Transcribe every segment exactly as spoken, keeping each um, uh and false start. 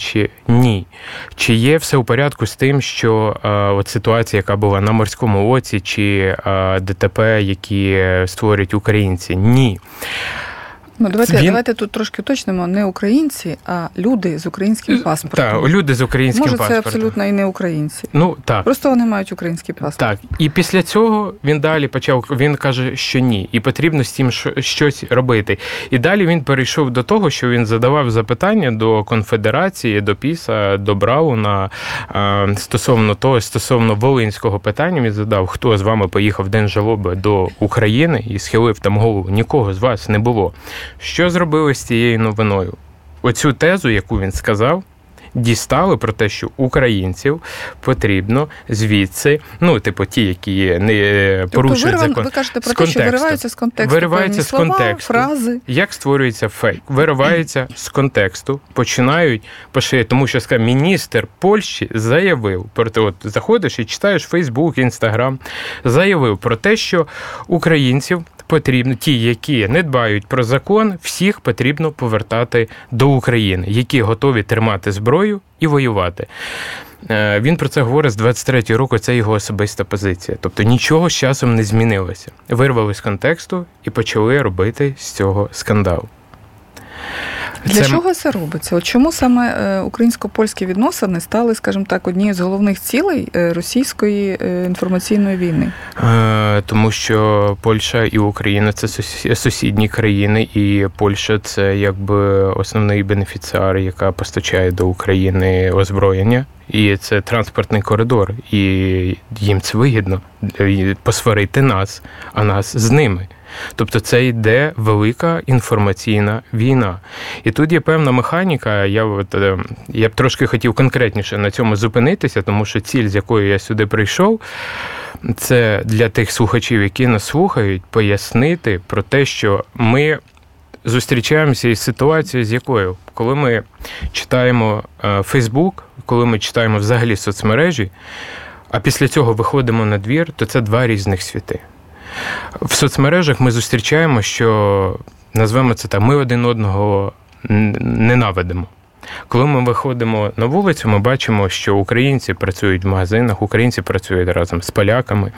чи ні? Чи є все у порядку з тим, що е, от ситуація, яка була на Морському оці, чи е, ДТП, які створюють українці? Ні. Ну, давайте, Він... давайте тут трошки уточнимо, не українці, а люди з українським паспортом. Так, люди з українським Може, паспортом. Може, це абсолютно і не українці. Ну, так. Просто вони мають український паспорт. Так, і після цього він далі почав, він каже, що ні, і потрібно з тим щось робити. І далі він перейшов до того, що він задавав запитання до Конфедерації, до ПІСа, до Брауна стосовно того, стосовно волинського питання. Він задав, хто з вами поїхав в день жалоби до України і схилив там голову. Нікого з вас не було. Що зробили з цією новиною? Оцю тезу, яку він сказав, дістали про те, що українців потрібно звідси, ну, типу, ті, які не порушують тобто, закон. Ви кажете про те, що вириваються з контексту. Вириваються з слова, контексту. Фрази. Як створюється фейк? Вириваються з контексту, починають поширювати, тому що, скажімо, міністр Польщі заявив, про те, от заходиш і читаєш Фейсбук, Інстаграм, заявив про те, що українців потрібно, ті, які не дбають про закон, всіх потрібно повертати до України, які готові тримати зброю і воювати. Він про це говорить з двадцять третього року, це його особиста позиція. Тобто нічого з часом не змінилося. Вирвали з контексту і почали робити з цього скандал. Для це... чого це робиться? От чому саме українсько-польські відносини стали, скажімо так, однією з головних цілей російської інформаційної війни? Тому що Польща і Україна – це сусідні країни, і Польща – це якби основний бенефіціар, яка постачає до України озброєння. І це транспортний коридор, і їм це вигідно посварити нас, а нас з ними. Тобто це йде велика інформаційна війна. І тут є певна механіка, я, от, я б трошки хотів конкретніше на цьому зупинитися, тому що ціль, з якою я сюди прийшов, це для тих слухачів, які нас слухають, пояснити про те, що ми зустрічаємося із ситуацією, з якою, коли ми читаємо Фейсбук, коли ми читаємо взагалі соцмережі, а після цього виходимо на двір, то це два різних світи. В соцмережах ми зустрічаємо, що, назвемо це так, ми один одного ненавидимо. Коли ми виходимо на вулицю, ми бачимо, що українці працюють в магазинах, українці працюють разом з поляками,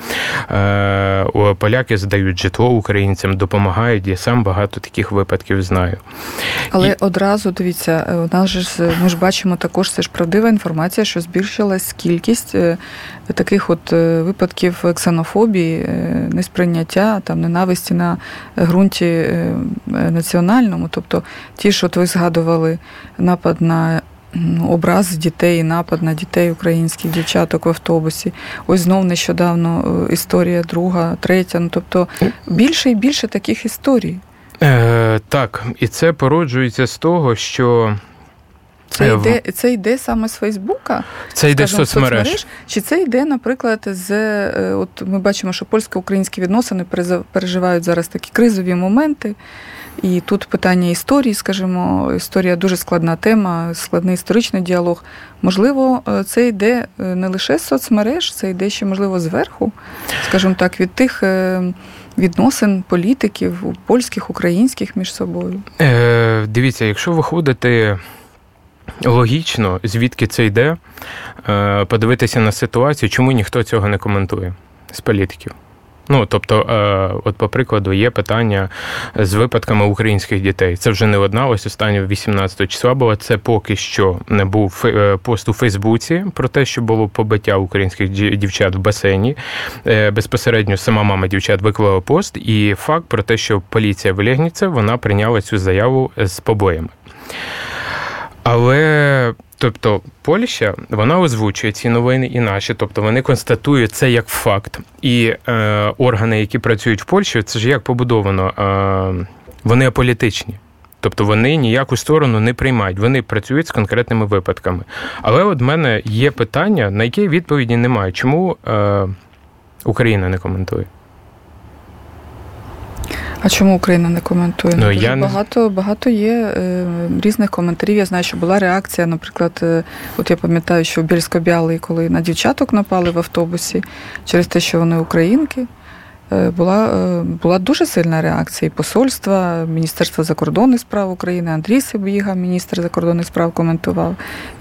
поляки здають житло українцям, допомагають, я сам багато таких випадків знаю. Але І... одразу, дивіться, у нас же, ми ж бачимо також, це ж правдива інформація, що збільшилась кількість таких от випадків ксенофобії, несприйняття, там, ненависті на ґрунті національному. Тобто ті, що от ви згадували, напад на образ дітей, напад на дітей українських дівчаток в автобусі. Ось знов нещодавно історія друга, третя. Ну, тобто більше і більше таких історій. Е, так, і це породжується з того, що Це йде, це йде саме з Фейсбука? Це йде з соцмереж. соцмереж? Чи це йде, наприклад, з... От ми бачимо, що польсько-українські відносини переживають зараз такі кризові моменти. І тут питання історії, скажімо, історія дуже складна тема, складний історичний діалог. Можливо, це йде не лише з соцмереж, це йде ще, можливо, зверху, скажімо так, від тих відносин політиків, польських, українських між собою. Е, дивіться, якщо виходити логічно, звідки це йде, е, подивитися на ситуацію, чому ніхто цього не коментує з політиків. Ну, тобто, от, по прикладу, є питання з випадками українських дітей. Це вже не одна, ось останнє вісімнадцятого числа було. Це поки що не був пост у Фейсбуці про те, що було побиття українських дівчат в басейні. Безпосередньо сама мама дівчат виклала пост, і факт про те, що поліція в Лєгніце, вона прийняла цю заяву з побоями. Але... Тобто Польща, вона озвучує ці новини і наші, тобто вони констатують це як факт. І е, органи, які працюють в Польщі, це ж як побудовано, е, вони аполітичні. Тобто вони ніяку сторону не приймають, вони працюють з конкретними випадками. Але от в мене є питання, на які відповіді немає. Чому е, Україна не коментує? А чому Україна не коментує? Ну, Дуже я багато, багато є е, різних коментарів. Я знаю, що була реакція, наприклад, е, от я пам'ятаю, що в Бєльсько-Бялій, коли на дівчаток напали в автобусі через те, що вони українки, е, була, е, була дуже сильна реакція і посольства, Міністерства закордонних справ України, Андрій Сибіга, міністр закордонних справ, коментував.